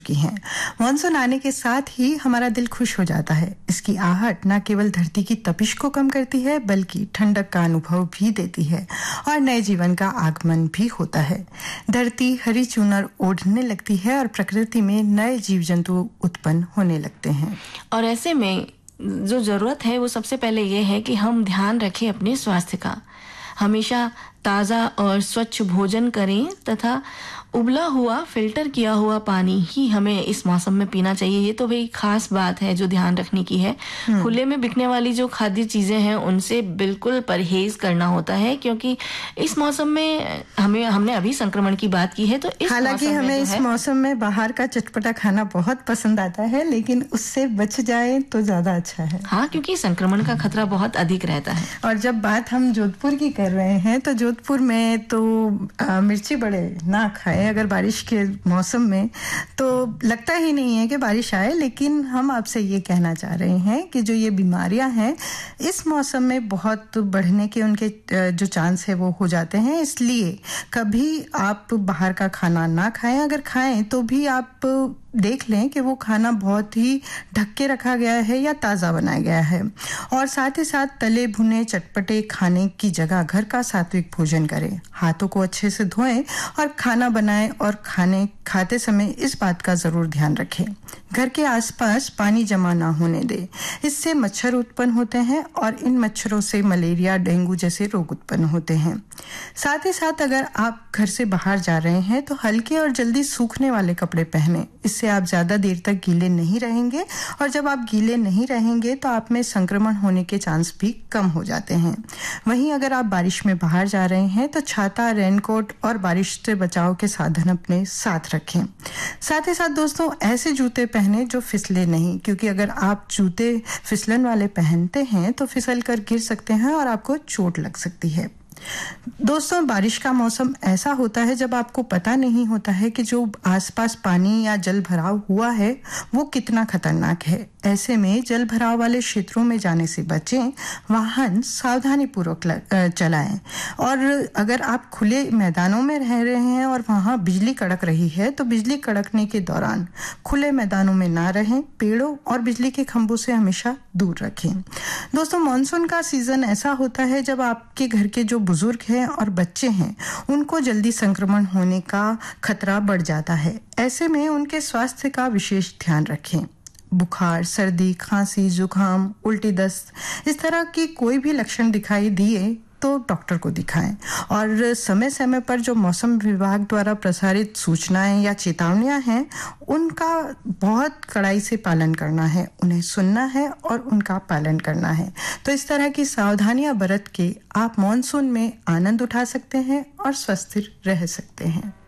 की हैं। मानसून आने के साथ ही हमारा दिल खुश हो जाता है। इसकी आहट न केवल धरती की तपिश को कम करती है बल्कि ठंडक का अनुभव भी देती है और नए जीवन का आगमन भी होता है। धरती हरी चूनर ओढ़ने लगती है और प्रकृति में नए जीव जंतु उत्पन्न होने लगते हैं। और ऐसे में जो जरूरत है वो सबसे पहले ये है कि हम ध्यान रखें अपने स्वास्थ्य का। हमेशा ताज़ा और स्वच्छ भोजन करें तथा उबला हुआ फिल्टर किया हुआ पानी ही हमें इस मौसम में पीना चाहिए। ये तो भाई खास बात है जो ध्यान रखने की है। खुले में बिकने वाली जो खाद्य चीजें हैं उनसे बिल्कुल परहेज करना होता है, क्योंकि इस मौसम में हमने अभी संक्रमण की बात की है, तो हालांकि हमें इस मौसम में बाहर का चटपटा खाना बहुत पसंद आता है, लेकिन उससे बच जाए तो ज्यादा अच्छा है। हाँ, क्योंकि संक्रमण का खतरा बहुत अधिक रहता है। और जब बात हम जोधपुर की कर रहे हैं तो जोधपुर में तो मिर्ची बड़े ना खाए अगर बारिश के मौसम में, तो लगता ही नहीं है कि बारिश आए। लेकिन हम आपसे ये कहना चाह रहे हैं कि जो ये बीमारियां हैं इस मौसम में बहुत बढ़ने के उनके जो चांस है वो हो जाते हैं। इसलिए कभी आप बाहर का खाना ना खाएं। अगर खाएं तो भी आप देख लें कि वो खाना बहुत ही ढक के रखा गया है या ताज़ा बनाया गया है। और साथ ही साथ तले भुने चटपटे खाने की जगह घर का सात्विक भोजन करें। हाथों को अच्छे से धोएं और खाना बनाएं और खाते समय इस बात का ज़रूर ध्यान रखें। घर के आसपास पानी जमा ना होने दें। इससे मच्छर उत्पन्न होते हैं और इन मच्छरों से मलेरिया, डेंगू जैसे रोग उत्पन्न होते हैं। साथ ही साथ अगर आप घर से बाहर जा रहे हैं तो हल्के और जल्दी सूखने वाले कपड़े पहनें। इससे आप ज़्यादा देर तक गीले नहीं रहेंगे और जब आप गीले नहीं रहेंगे तो आप में संक्रमण होने के चांस भी कम हो जाते हैं। वहीं अगर आप बारिश में बाहर जा रहे हैं तो छाता, रेनकोट और बारिश से बचाव के साधन अपने साथ रखें। साथ ही साथ दोस्तों ऐसे जूते पहने जो फिसले नहीं, क्योंकि अगर आप जूते फिसलन वाले पहनते हैं तो फिसल कर गिर सकते हैं और आपको चोट लग सकती है। दोस्तों बारिश का मौसम ऐसा होता है जब आपको पता नहीं होता है कि जो आसपास पानी या जल भराव हुआ है वो कितना खतरनाक है। ऐसे में जल भराव वाले क्षेत्रों में जाने से बचें। वाहन सावधानी पूर्वक चलाएं। और अगर आप खुले मैदानों में रह रहे हैं और वहां बिजली कड़क रही है तो बिजली कड़कने के दौरान खुले मैदानों में ना रहें। पेड़ों और बिजली के खंभों से हमेशा दूर रखें। दोस्तों मानसून का सीजन ऐसा होता है जब आपके घर के जो बुजुर्ग हैं और बच्चे हैं उनको जल्दी संक्रमण होने का खतरा बढ़ जाता है। ऐसे में उनके स्वास्थ्य का विशेष ध्यान रखें। बुखार, सर्दी, खांसी, जुकाम, उल्टी, दस्त इस तरह की कोई भी लक्षण दिखाई दिए तो डॉक्टर को दिखाएं। और समय समय पर जो मौसम विभाग द्वारा प्रसारित सूचनाएं या चेतावनियां हैं उनका बहुत कड़ाई से पालन करना है, उन्हें सुनना है और उनका पालन करना है। तो इस तरह की सावधानियां बरत के आप मॉनसून में आनंद उठा सकते हैं और स्वस्थ रह सकते हैं।